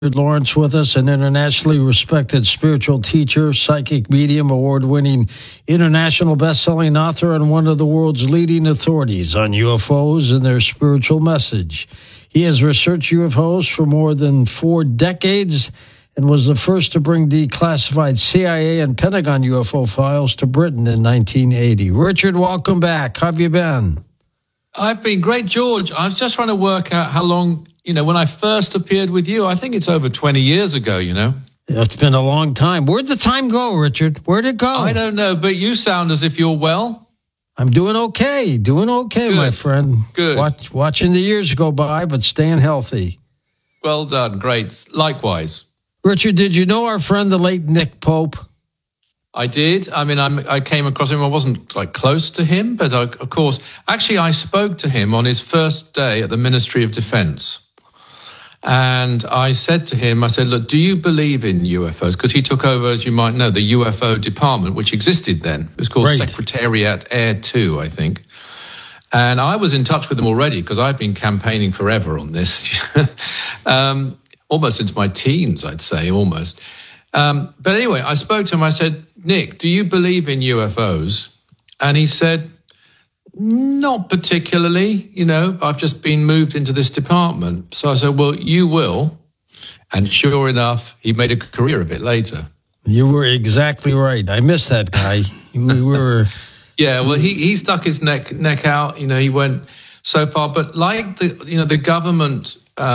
Lawrence with us, an internationally respected spiritual teacher, psychic medium, award-winning international best-selling author, and one of the world's leading authorities on UFOs and their spiritual message. He has researched UFOs for more than 4 decades and was the first to bring declassified CIA and Pentagon UFO files to Britain in 1980. Richard, welcome back. How have you been? I've been great, George. I was just trying to work out how long, when I first appeared with you. I think it's over 20 years ago, It's been a long time. Where'd the time go, Richard? Where'd it go? I don't know, but you sound as if you're well. I'm doing okay. Good. My friend. Good. Watching the years go by, but staying healthy. Well done. Great. Likewise. Richard, did you know our friend, the late Nick Pope? I did. I came across him. I wasn't close to him, but of course, actually, I spoke to him on his first day at the Ministry of Defense. And I said to him, look, do you believe in UFOs? Because he took over, as you might know, the UFO department, which existed then. It was called Secretariat Air 2, I think. And I was in touch with him already because I've been campaigning forever on this. Almost since my teens, I'd say, almost. But anyway, I spoke to him. I said, Nick, do you believe in UFOs? And he said, not particularly. I've just been moved into this department. So I said, well, you will. And sure enough, he made a career of it later. You were exactly right. I miss that guy. We were... Yeah, well, he stuck his neck out. He went so far. But like the government...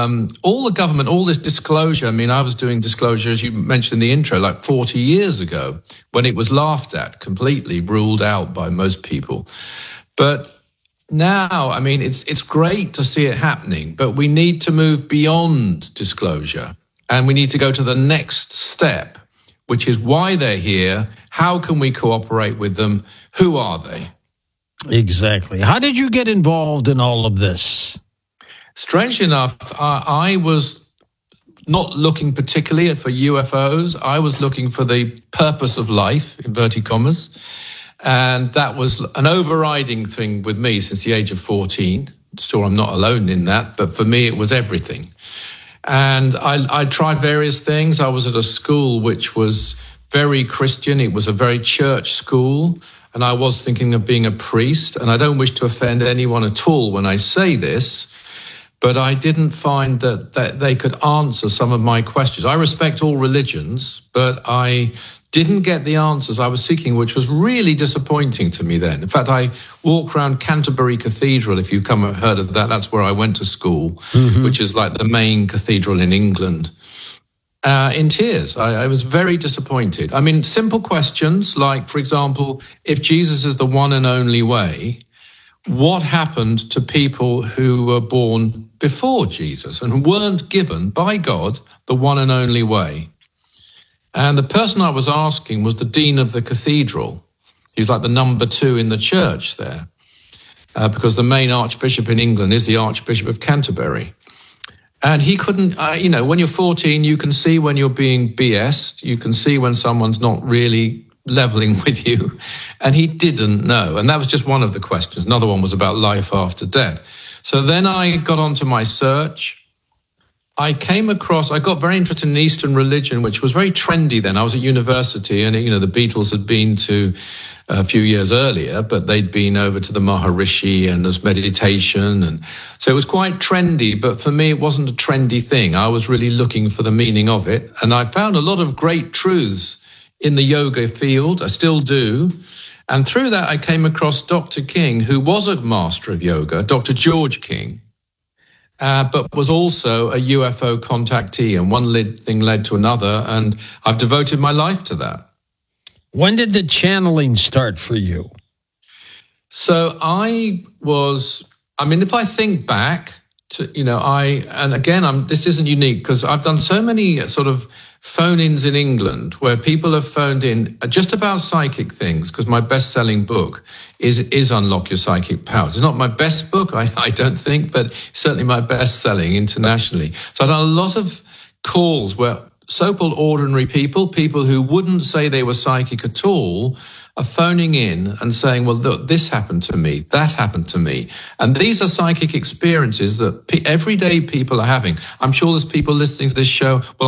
all this disclosure, I was doing disclosure, as you mentioned in the intro, 40 years ago when it was laughed at, completely ruled out by most people. But now, it's great to see it happening, but we need to move beyond disclosure and we need to go to the next step, which is why they're here. How can we cooperate with them? Who are they? Exactly. How did you get involved in all of this? Strange enough, I was not looking particularly for UFOs. I was looking for the purpose of life, inverted commas. And that was an overriding thing with me since the age of 14. Sure, I'm not alone in that, but for me, it was everything. And I tried various things. I was at a school which was very Christian. It was a very church school. And I was thinking of being a priest. And I don't wish to offend anyone at all when I say this, but I didn't find that they could answer some of my questions. I respect all religions, but I didn't get the answers I was seeking, which was really disappointing to me then. In fact, I walked around Canterbury Cathedral, if you've heard of that. That's where I went to school, which is like the main cathedral in England, in tears. I was very disappointed. Simple questions like, for example, if Jesus is the one and only way, what happened to people who were born before Jesus and weren't given by God the one and only way? And the person I was asking was the dean of the cathedral. He was like the number 2 in the church there, because the main archbishop in England is the Archbishop of Canterbury. And he couldn't, when you're 14, you can see when you're being BS'd. You can see when someone's not really leveling with you, and he didn't know. And that was just one of the questions. Another one was about life after death. So then I got onto my search. I got very interested in Eastern religion, which was very trendy then. I was at university and, the Beatles had been to a few years earlier, but they'd been over to the Maharishi and there's meditation. And so it was quite trendy, but for me, it wasn't a trendy thing. I was really looking for the meaning of it. And I found a lot of great truths in the yoga field. I still do. And through that, I came across Dr. King, who was a master of yoga, Dr. George King, but was also a UFO contactee. And one thing led to another. And I've devoted my life to that. When did the channeling start for you? So if I think back to, this isn't unique because I've done so many sort of phone-ins in England where people have phoned in just about psychic things, because my best-selling book is Unlock Your Psychic Powers. It's not my best book, I don't think, but certainly my best-selling internationally. So I've done a lot of calls where so-called ordinary people who wouldn't say they were psychic at all, are phoning in and saying, well, look, this happened to me, that happened to me. And these are psychic experiences that everyday people are having. I'm sure there's people listening to this show, well,